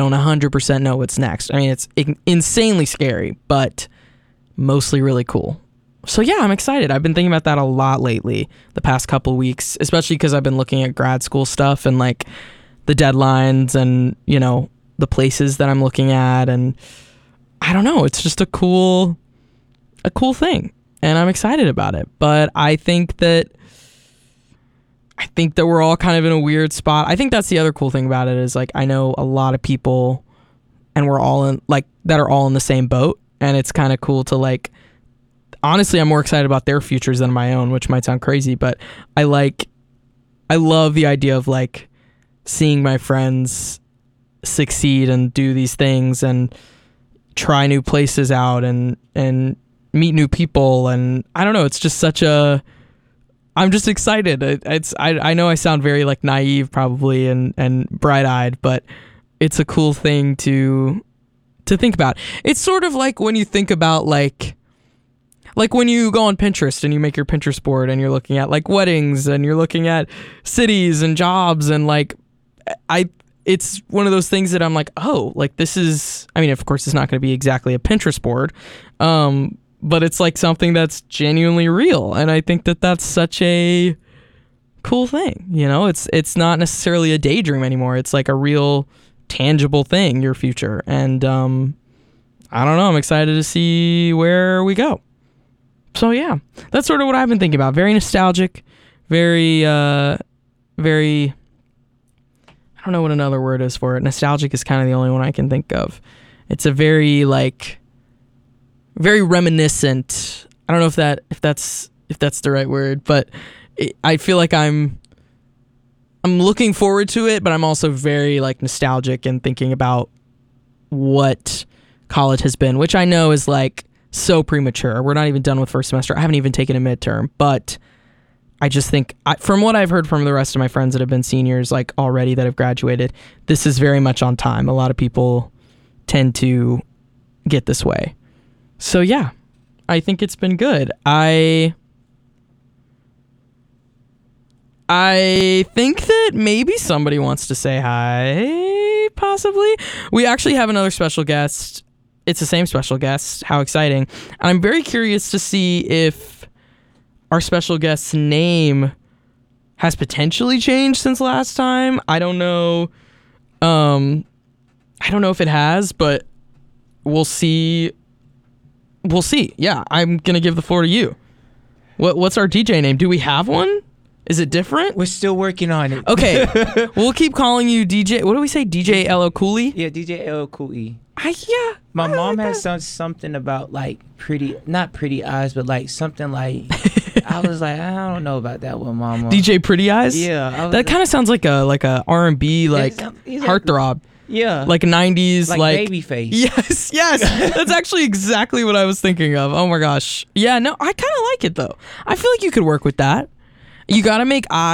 don't 100% know what's next. I mean, it's insanely scary, but mostly really cool. So yeah, I'm excited. I've been thinking about that a lot lately, the past couple weeks, especially because I've been looking at grad school stuff and like the deadlines and, you know, the places that I'm looking at, and I don't know, it's just a cool thing, and I'm excited about it. But I think that we're all kind of in a weird spot. I think that's the other cool thing about it is like I know a lot of people, and we're all in like that are all in the same boat, and it's kind of cool to like. Honestly, I'm more excited about their futures than my own, which might sound crazy, but I love the idea of like seeing my friends succeed and do these things and try new places out and meet new people. And I don't know, it's just I'm just excited. I know I sound very like naive probably and bright-eyed, but it's a cool thing to think about. It's sort of like when you think about like when you go on Pinterest and you make your Pinterest board and you're looking at like weddings and you're looking at cities and jobs and like it's one of those things that I'm like, oh, like this is, I mean, of course it's not going to be exactly a Pinterest board, but it's like something that's genuinely real. And I think that that's such a cool thing. You know, it's not necessarily a daydream anymore. It's like a real tangible thing, your future. And I don't know, I'm excited to see where we go. So yeah, that's sort of what I've been thinking about. Very nostalgic, very, I don't know what another word is for it. Nostalgic is kind of the only one I can think of. It's a very like, very reminiscent. I don't know if that's the right word, but I feel like I'm looking forward to it, but I'm also very like nostalgic and thinking about what college has been, which I know is like, so premature. We're not even done with first semester. I haven't even taken a midterm, but I just think from what I've heard from the rest of my friends that have been seniors like already that have graduated, this is very much on time. A lot of people tend to get this way. So yeah, I think it's been good. I think that maybe somebody wants to say hi, possibly. We actually have another special guest. It's the same special guest. How exciting. And I'm very curious to see if our special guest's name has potentially changed since last time. I don't know. I don't know if it has, but we'll see. We'll see. Yeah, I'm going to give the floor to you. What's our DJ name? Do we have one? Is it different? We're still working on it. Okay. We'll keep calling you DJ. What do we say? DJ LL Cooley? Yeah, DJ LL Cooley. Yeah. My mom has something about like not pretty eyes, but like something like I was like, I don't know about that one, Mama. DJ Pretty Eyes? Yeah. That kind of sounds like a R&B like heartthrob. Yeah. Like 90s like Babyface. Yes. That's actually exactly what I was thinking of. Oh my gosh. Yeah, no, I kind of like it though. I feel like you could work with that. You got to make eyes